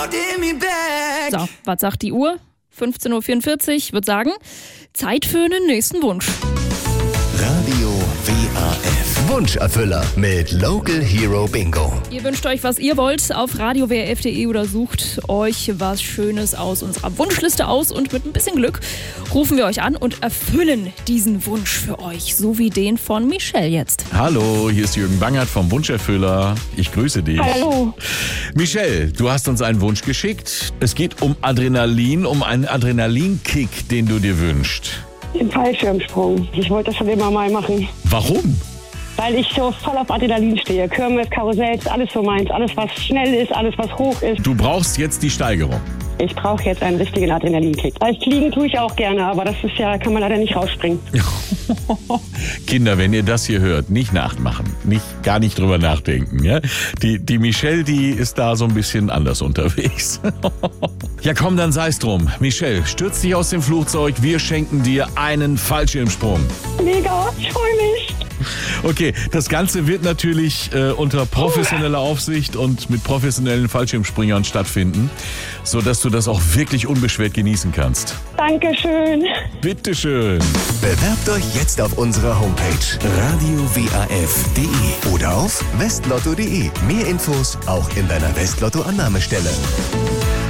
So, was sagt die Uhr? 15.44 Uhr, würde sagen, Zeit für einen nächsten Wunsch. Radio WAF. Wunscherfüller mit Local Hero Bingo. Ihr wünscht euch, was ihr wollt, auf radiowrf.de oder sucht euch was Schönes aus unserer Wunschliste aus und mit ein bisschen Glück rufen wir euch an und erfüllen diesen Wunsch für euch, so wie den von Michelle jetzt. Hallo, hier ist Jürgen Bangert vom Wunscherfüller. Ich grüße dich. Hallo. Michelle, du hast uns einen Wunsch geschickt. Es geht um Adrenalin, um einen Adrenalinkick, den du dir wünschst. Den Fallschirmsprung. Ich wollte das schon immer mal machen. Warum? Weil ich so voll auf Adrenalin stehe. Kirmes, Karussells, alles so meins. Alles, was schnell ist, alles, was hoch ist. Du brauchst jetzt die Steigerung. Ich brauche jetzt einen richtigen Adrenalinkick. Fliegen tue ich auch gerne, aber das ist ja, kann man leider nicht rausspringen. Kinder, wenn ihr das hier hört, nicht nachmachen. Gar nicht drüber nachdenken. Ja? Die Michelle, die ist da so ein bisschen anders unterwegs. Ja komm, dann sei's drum. Michelle, stürz dich aus dem Flugzeug. Wir schenken dir einen Fallschirmsprung. Mega, ich freue mich. Okay, das Ganze wird natürlich unter professioneller Aufsicht und mit professionellen Fallschirmspringern stattfinden, sodass du das auch wirklich unbeschwert genießen kannst. Dankeschön. Bitteschön. Bewerbt euch jetzt auf unserer Homepage radiowaf.de oder auf westlotto.de. Mehr Infos auch in deiner Westlotto-Annahmestelle.